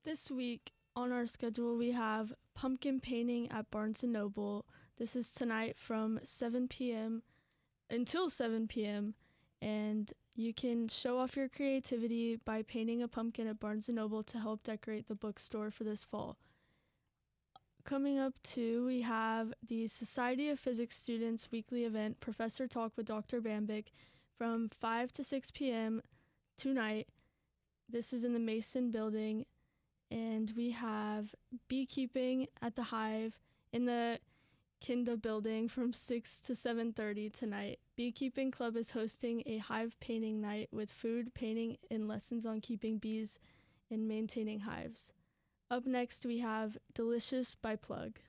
This week on our schedule we have pumpkin painting at Barnes & Noble. This is tonight from 7 p.m. until 7 p.m. and you can show off your creativity by painting a pumpkin at Barnes & Noble to help decorate the bookstore for this fall. Coming up too, we have the Society of Physics Students weekly event, Professor Talk with Dr. Bambic, from 5 to 6 p.m. tonight. This is in the Mason building. And we have beekeeping at the Hive in the Kinda building from 6 to 7:30 tonight. Beekeeping Club is hosting a hive painting night with food, painting, and lessons on keeping bees and maintaining hives. Up next, we have Delicious by Plug.